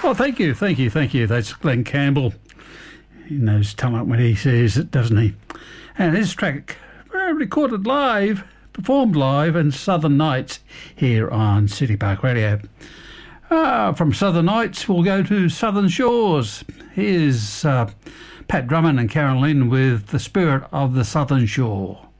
Oh, thank you. That's Glenn Campbell. He knows talent when he says it, doesn't he? And his track recorded live, performed live in Southern Nights here on City Park Radio. From Southern Nights, we'll go to Southern Shores. Here's Pat Drummond and Karen Lynn with The Spirit of the Southern Shore.